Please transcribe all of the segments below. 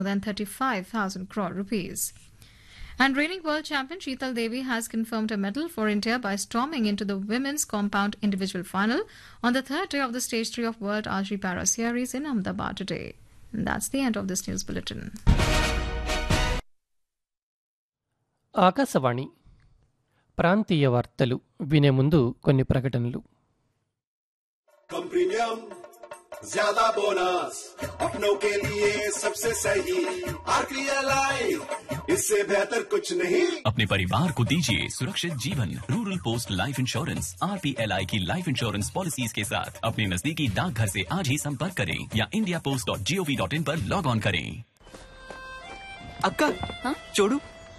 than 35,000 crore rupees. And reigning world champion Sheetal Devi has confirmed a medal for India by storming into the women's compound individual final on the third day of the Stage 3 of World Archery Para Series in Ahmedabad today. And that's the end of this news bulletin. Akashvani ప్రాంతీయ వార్తలు వినే ముందు కొన్ని ప్రకటనలు. कम premium ज्यादा bonus अपनों के लिए सबसे सही RPLI, इससे बेहतर कुछ नहीं. अपने परिवार को दीजिए सुरक्षित जीवन. Rural post life insurance RPLI की लाइफ इंश्योरेंस पॉलिसीज के साथ अपने नजदीकी डाकघर से आज ही संपर्क करें या indiapost.gov.in पर लॉग ऑन करें. అక్క చూడు,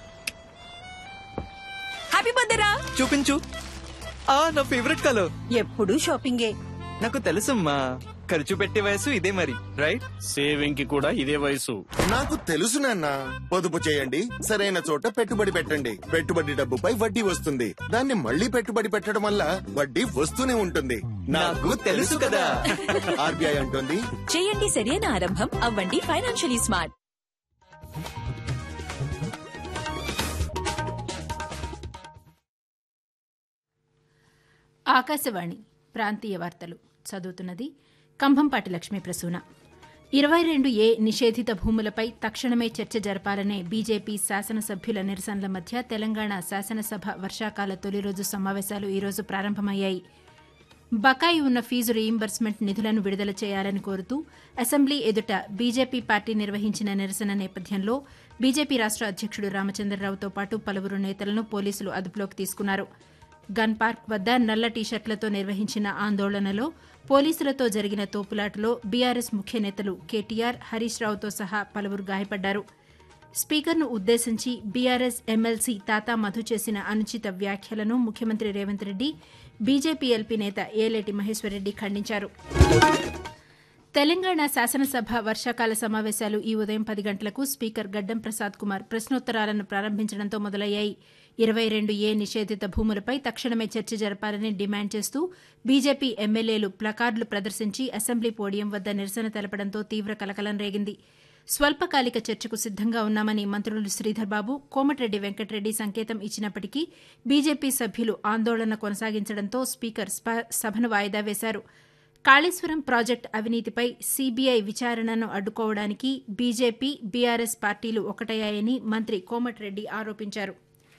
హ్యాపీ బర్త్డే రా. చూపించు. నా ఫేవరెట్ కలర్. ఎప్పుడు షాపింగే. నాకు తెలుసమ్మా, ఖర్చు పెట్టే వయసు ఇదే మరి, రైట్? సేవింగ్ కి కూడా ఇదే వయసు. నాకు తెలుసు నాన్న. పొదుపు చేయండి, సరైన చోట పెట్టుబడి పెట్టండి. పెట్టుబడి డబ్బుపై వడ్డీ వస్తుంది. దాన్ని మళ్ళీ పెట్టుబడి పెట్టడం వల్ల వడ్డీ వస్తూనే ఉంటుంది. నాకు తెలుసు కదా. RBI అంటుంది, చేయండి సరైన ఆరంభం, అవ్వండి ఫైనాన్షియలీ స్మార్ట్. ఆకాశవాణి ప్రాంతీయ వార్తలు చదువుతున్నది కంభంపాటి లక్ష్మీ ప్రసూన. 22A నిషేధిత భూములపై తక్షణమే చర్చ జరపాలనే బీజేపీ శాసనసభ్యుల నిరసనల మధ్య తెలంగాణ శాసనసభ వర్షాకాల తొలి రోజు సమావేశాలు ఈరోజు ప్రారంభమయ్యాయి. బకాయి ఉన్న ఫీజు రీయింబర్స్మెంట్ నిధులను విడుదల చేయాలని కోరుతూ అసెంబ్లీ ఎదుట బీజేపీ పార్టీ నిర్వహించిన నిరసన నేపథ్యంలో బీజేపీ రాష్ట అధ్యక్షుడు రామచంద్రరావుతో పాటు పలువురు నేతలను పోలీసులు అదుపులోకి తీసుకున్నారు. గన్ పార్క్ వద్ద నల్ల టీషర్ట్లతో నిర్వహించిన ఆందోళనలో పోలీసులతో జరిగిన తోపులాటలో బీఆర్ఎస్ ముఖ్య నేతలు కేటీఆర్, హరీష్ రావుతో సహా పలువురు గాయపడ్డారు. స్పీకర్ను ఉద్దేశించి బీఆర్ఎస్ ఎమ్మెల్సీ తాతా మధు చేసిన అనుచిత వ్యాఖ్యలను ముఖ్యమంత్రి రేవంత్ రెడ్డి, బీజేపీ ఎల్పీ నేత ఏలేటి మహేశ్వరరెడ్డి ఖండించారు. తెలంగాణ శాసనసభ వర్షాకాల సమావేశాలు ఈ ఉదయం 10 గంటలకు స్పీకర్ గడ్డం ప్రసాద్ కుమార్ ప్రశ్నోత్తరాలను ప్రారంభించడంతో మొదలయ్యాయి. 22A నిషేధిత భూములపై తక్షణమే చర్చ జరపాలని డిమాండ్ చేస్తూ బీజేపీ ఎమ్మెల్యేలు ప్లకార్డులు ప్రదర్శించి అసెంబ్లీ పోడియం వద్ద నిరసన తెలపడంతో తీవ్ర కలకలం రేగింది. స్వల్పకాలిక చర్చకు సిద్దంగా ఉన్నామని మంత్రులు శ్రీధర్బాబు, కోమటిరెడ్డి వెంకటరెడ్డి సంకేతం ఇచ్చినప్పటికీ బీజేపీ సభ్యులు ఆందోళన కొనసాగించడంతో స్పీకర్ సభను వాయిదా వేశారు. కాళేశ్వరం ప్రాజెక్టు అవినీతిపై సీబీఐ విచారణను అడ్డుకోవడానికి బీజేపీ, బీఆర్ఎస్ పార్టీలు ఒకటయ్యాయని మంత్రి కోమటిరెడ్డి ఆరోపించారు.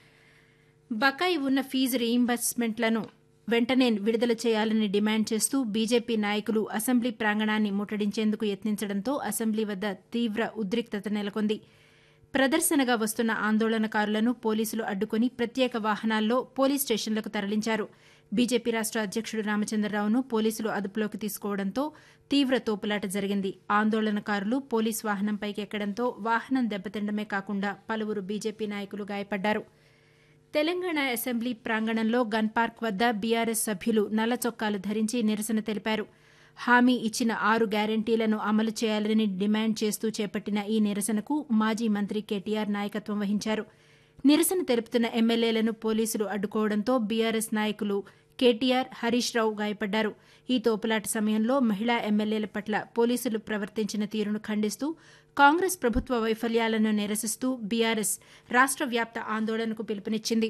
బకాయి ఉన్న ఫీజు రీయింబర్స్మెంట్లను వెంటనే విడుదల చేయాలని డిమాండ్ చేస్తూ బీజేపీ నాయకులు అసెంబ్లీ ప్రాంగణాన్ని ముట్టడించేందుకు యత్నించడంతో అసెంబ్లీ వద్ద తీవ్ర ఉద్రిక్తత నెలకొంది. ప్రదర్శనగా వస్తున్న ఆందోళనకారులను పోలీసులు అడ్డుకుని ప్రత్యేక వాహనాల్లో పోలీస్ స్టేషన్లకు తరలించారు. బీజేపీ రాష్ట అధ్యక్షుడు రామచంద్రరావును పోలీసులు అదుపులోకి తీసుకోవడంతో తీవ్ర తోపులాట జరిగింది. ఆందోళనకారులు పోలీస్ వాహనంపైకి ఎక్కడంతో వాహనం దెబ్బతిండమే కాకుండా పలువురు బీజేపీ నాయకులు గాయపడ్డారు. తెలంగాణ అసెంబ్లీ ప్రాంగణంలో గన్ పార్క్ వద్ద బీఆర్ఎస్ సభ్యులు నల్ల చొక్కాలు ధరించి నిరసన తెలిపారు. హామీ ఇచ్చిన 6 గ్యారంటీలను అమలు చేయాలని డిమాండ్ చేస్తూ చేపట్టిన ఈ నిరసనకు మాజీ మంత్రి కేటీఆర్ నాయకత్వం వహించారు. నిరసన తెలుపుతున్న ఎమ్మెల్యేలను పోలీసులు అడ్డుకోవడంతో బీఆర్ఎస్ నాయకులు కేటీఆర్, హరీష్ రావు గాయపడ్డారు. ఈ తోపులాట సమయంలో మహిళా ఎమ్మెల్యేల పట్ల పోలీసులు ప్రవర్తించిన తీరును ఖండిస్తూ కాంగ్రెస్ ప్రభుత్వ వైఫల్యాలను నిరసిస్తూ బీఆర్ఎస్ రాష్ట వ్యాప్త ఆందోళనకు పిలుపునిచ్చింది.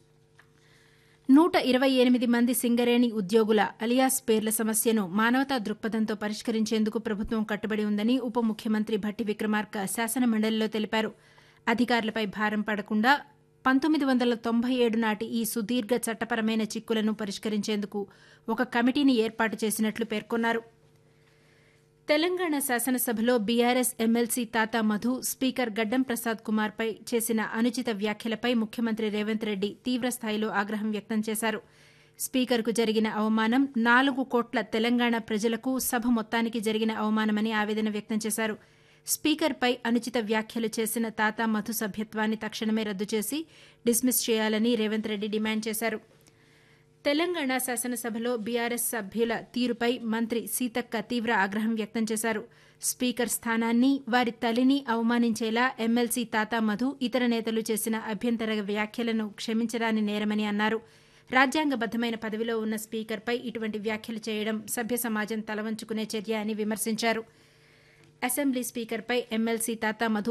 128 మంది సింగరేణి ఉద్యోగుల అలియాస్ పేర్ల సమస్యను మానవతా దృక్పథంతో పరిష్కరించేందుకు ప్రభుత్వం కట్టుబడి ఉందని ఉప ముఖ్యమంత్రి భట్టి విక్రమార్క శాసనమండలిలో తెలిపారు. అధికారులపై భారం పడకుండా 1997 నాటి ఈ సుదీర్ఘ చట్టపరమైన చిక్కులను పరిష్కరించేందుకు ఒక కమిటీని ఏర్పాటు చేసినట్లు పేర్కొన్నారు. తెలంగాణ శాసనసభలో బీఆర్ఎస్ ఎమ్మెల్సీ తాతా మధు, స్పీకర్ గడ్డం ప్రసాద్ కుమార్పై చేసిన అనుచిత వ్యాఖ్యలపై ముఖ్యమంత్రి రేవంత్ రెడ్డి తీవ్రస్థాయిలో ఆగ్రహం వ్యక్తం చేశారు. స్పీకర్కు జరిగిన అవమానం 4 కోట్ల తెలంగాణ ప్రజలకు, సభ మొత్తానికి జరిగిన అవమానమని ఆవేదన వ్యక్తం చేశారు. స్పీకర్పై అనుచిత వ్యాఖ్యలు చేసిన తాతా మధు సభ్యత్వాన్ని తక్షణమే రద్దు చేసి డిస్మిస్ చేయాలని రేవంత్ రెడ్డి డిమాండ్ చేశారు. తెలంగాణ శాసనసభలో బీఆర్ఎస్ సభ్యుల తీరుపై మంత్రి సీతక్క తీవ్ర ఆగ్రహం వ్యక్తం చేశారు. స్పీకర్ స్థానాన్ని, వారి తల్లిని అవమానించేలా ఎమ్మెల్సీ తాతా మధు, ఇతర నేతలు చేసిన అభ్యంతర వ్యాఖ్యలను క్షమించరాని నేరమని అన్నారు. రాజ్యాంగబద్దమైన పదవిలో ఉన్న స్పీకర్పై ఇటువంటి వ్యాఖ్యలు చేయడం సభ్య సమాజం తలవంచుకునే చర్య అని విమర్శించారు. అసెంబ్లీ స్పీకర్పై ఎమ్మెల్సీ తాతా మధు